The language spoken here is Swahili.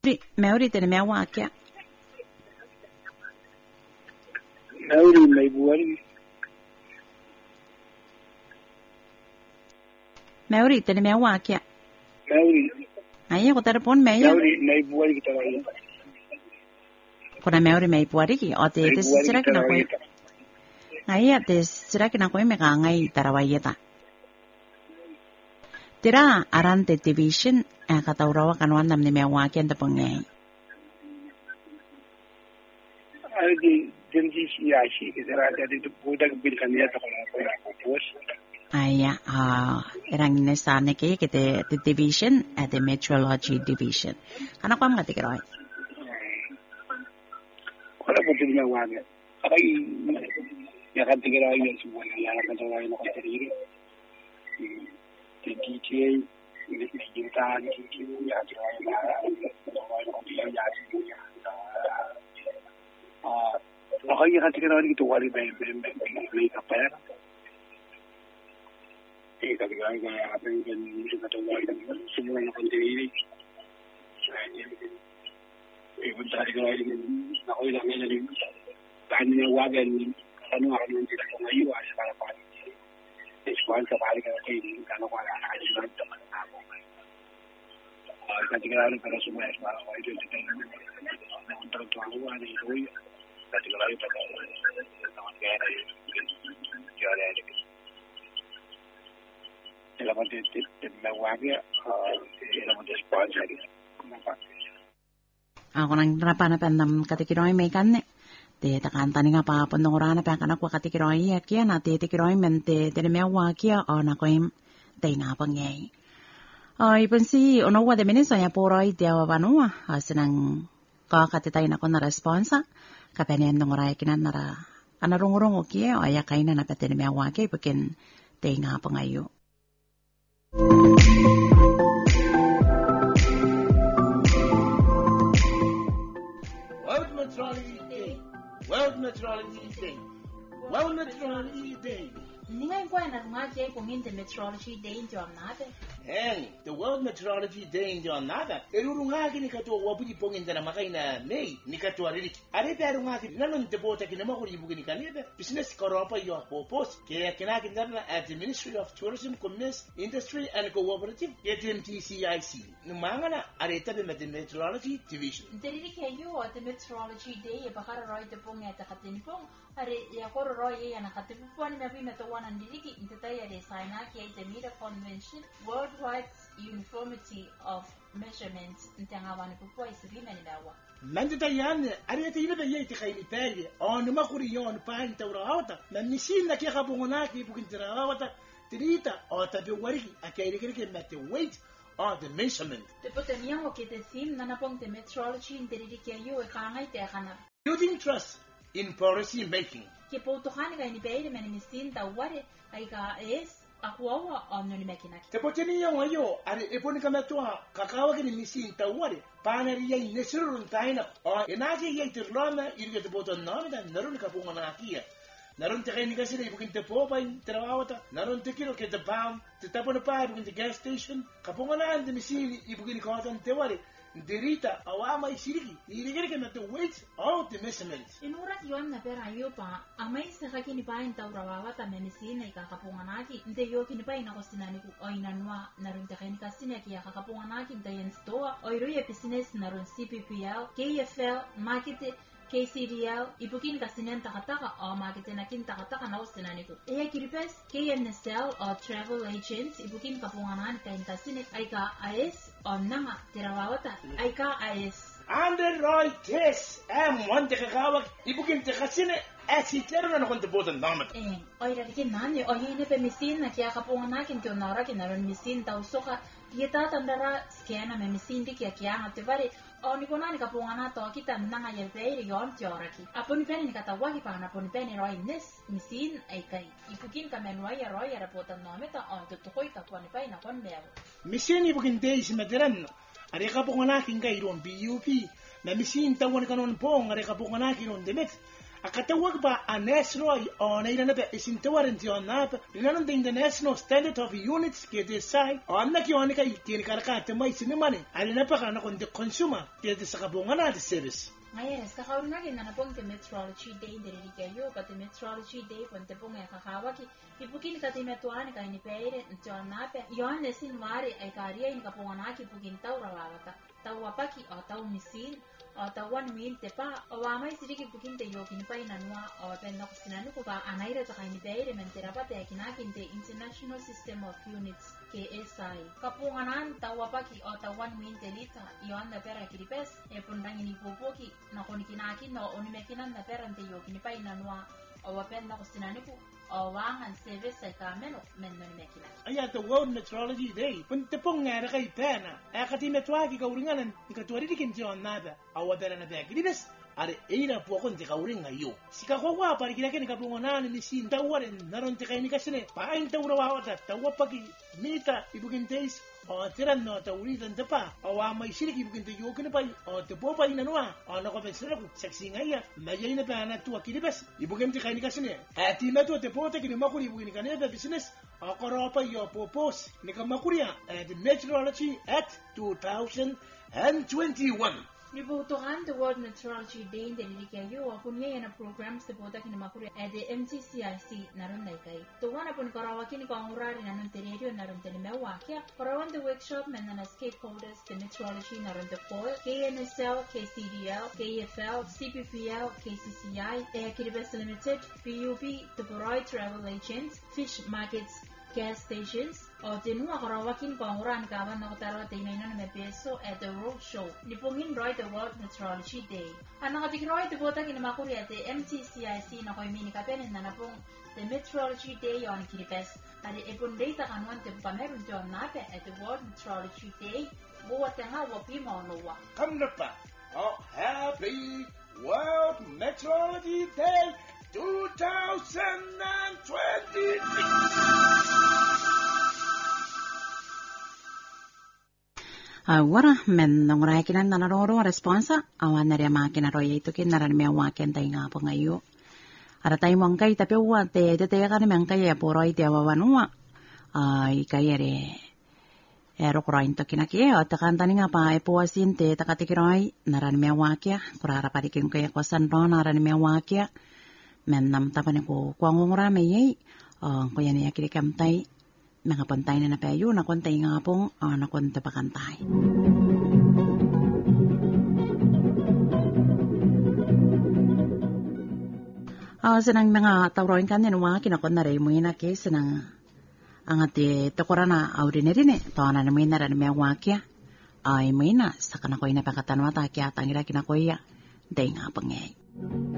Maori tene mea wakia. Maori mai buari. Maori tene mea wakia. Maori. Ai ko tara pon mea. Maori mai buari kita wai. Kona Maori mai buari ki o te sira kina koe. Ai te sira kina koe me ka ngai tarawaieta. Tira arante division kataurawa kanwan namne mea wakia nda pongai. Ai di siasi kita ada di budak bil kan ya tak kalau bos. Aya erang nesane ke the division at the meteorology division. Kana kwam ngati kiroi. Kalau betul na waga. Ay ya kan tigara ay semua ya kan tawa na ka tiri. TTA ini kita ya jawa ya ay kan tigara itu wali be apa ya. Kita tigara apa yang kita tahu semua yang kontiri. Ibu tadi kalau ini nak orang yang jadi tanya wagen anu orang tidak mengayu ada kalau pagi. Sekolah kembali ke ini kalau orang ada juga teman aku. Ketika hari pada semua sekolah itu kita untuk tuan ada itu. Ketika hari pada teman kita jadi ada. Selamat datang wagen. Selamat sekolah jadi. Ako nang napanapan nam katikiroi may kanne. Te takantani nga pa pondongorana pa kanak wa katikiroi akia na te tikiroi mente te mea wakia o na koim te nga pangay. Ipon si ono wa de miniso ya poroi te awa banua asinang ka katitay na ko na responsa kapenian dongoray kinan nara anarungurung okia o ya kaina na pa te mea wakia ipakin te nga pangayo. World Meteorology Day. World Meteorology Day. Ninguém põe na ngake com the Meteorology Day in Jornada. And the World Meteorology Day in Jornada. Erurungaki nikato wabuji pongin na makaina May nikato arili. Arebe arungaki nanon debota kinamahuri bugini kanebe. Business koropa yo popos. Kaya kinaki ndana at the Ministry of Tourism, Commerce, Industry and Cooperative. KTMTCIC. Numangana areta be the Meteorology Division. Deriri kayo at the Meteorology Day bakara roy de pong at katinpong. Are yakoro roy ya nakatipon na bimatawa ng diriki intataya de saina kaya Geneva Convention. Worldwide uniformity of measurements ntangawan po ay sabihin dawa. Mandita yan, arete ina beye ti kay ipege, on makuri yon pain tawrawata, na misin na kaya kabungonaki bukin tawrawata, tirita o tabi wariki akay met the weight of the measurement. The potential of the theme nanapong the meteorology in diriki kayo kangay te kana. Building trust in policy making. Kipotohan ka ni beye man misin tawari ay ka is akwawa on ni mekinaki. Te poteni yang ayo are eponi kamatua kakawa kini misi tawari panari yai nesirun taina o enaje yai tirlama irge te boton namida narun kapunga nakia narun te kaini kasire bukin te popa trawata narun te kilo ke te bam te tapona pa bukin te gas station kapunga na ande misi ibukin kawatan te wari derita awama isiriki irigere ke na te weight of the measurements. Inurat yon na pera yo pa amay sa kakini pa in tawrawa ta menisina ikakapunganaki nte yo kini pa inakosinani ku o inanwa narun te kaini kasine kia kakapunganaki nte yen stoa o iruye business narun CPPL KFL market KCDL ibukin kasinen takataka o market nakin takataka na usinani ku eya kiripes KNSL o travel agents ibukin kapunganan kain kasine ay ka AS o nanga tirawawata ay ka AS Ande Roy Tess M1 te kakawak ibukin te kasine asitero na konte boton namat. Oy radikin nani o hine pe misin na kaya kapunganakin kyo nara kinaron misin tau soka kita tandara skena me misin di kya ngativari o nikonani kapungana to kita nanga yelpei yon tioraki aponi peni katawaki pa na poni peni Roy nes misin ay kai ipukin kamenwa ya Roy ya rapotan nameta on tutukoi katwani pa na kon mewo misin ibukin te ismederan are kapunganakin kay ron BUP na misin tawon kanon pong are kapunganakin on demet akatawag ba anesro o na ina pe isintawarin ti onap inanon the international standard of units ke desai onna ki onika itin karaka mai sinimani alina pa kana kon the consumer te sa kabungan na service. Yes, kakaurinagin na napong the metrology day diri kayo pati metrology day ponte pong kakawaki ipukin ka timetuan ka ni peire ntonape yohane sinwari ay kariya in kapunganaki pukin taw rawata tawapaki o taw misin o tawan min tepa o amay siriki pukin te yokin pa inanwa o penok sinanu ko ba anaira ta kay ni peire menterapate kinakin the International System of Units KSI kapunganan tawapaki o tawan min telita yon na pera kiripes e pundang ini pupuki na konikinaki no onimekinan na perante yokin pa inanwa o wapen na kustinaniku o wangan service sa kameno menno ni mekina aya the World Metrology Day punte pong ngara kay pena akati metwagi kauringanan ikatuari dikin ti onnada awa pera na bag dibes are eira po kon ti kauringa yo sika ko wa pari kinake ni kapungonan ni sin tawaren naron ti kay ni kasine pa in tawrawa wata tawapagi mita ibuginteis o tiran no tawridan pa o amay siriki ibuginte yokin pa o te popa inanwa o na ko pensera ko sexy ngaya mayay na pa na tuwa kilibes ibuginte kay ni kasine ati na to te pota kini makuri ibugin kaneba business o koropa yo popos ni kamakuria at Metrology Act 2021 Nibutuhan the World Metrology Day dili kayo kunya yana programs te pota kini makuri at the MTCIC naron dai kai to wana pun karawaki ni kongurari nanon te radio naron te mewa kya parawan the workshop menana stakeholders the metrology naron the foil KNSL KCDL KFL CPPL KCCI Air Kiribati Limited PUB the Boroi Travel Agents Fish Markets gas stations o tenua karawakin panguran kawan na kutaro tinainan na peso at the road show nipungin Roy the World Metrology Day ano katik Roy the bota kinamakuri at the MTCIC na koy mini kapenin na napong the Metrology Day yon Kiribati adi ipun data kanuan te pameron jon nape at the World Metrology Day buat nga wapi mo nowa come pa oh happy World Metrology Day 2026 Wara men nongrai kinan nanaroro responsa awan nari makina roya itu kin naran me waken tai nga po ngayo ara tai mongkai tapi wa te kan mengkai ya poroi te wawanua ai kayere ero kroin to kinaki o takan tani nga pa e puasin te takatikiroi naran me wakia kurara padikin kaya kosan ro naran me wakia men nam tapane ko kwangongora me yei ko yani yakiri kamtai mga pantay na napayo na kontay nga pong na konta pakantay. Sinang mga tawroin kanin wa kinakon na rin mo yun ake sinang ang ati takura na ordinary ne tawanan na mo yun na rin may wakya ay mo yun na sa kanakoy na pakatanwa takya tangira kinakoy ya day nga pangay.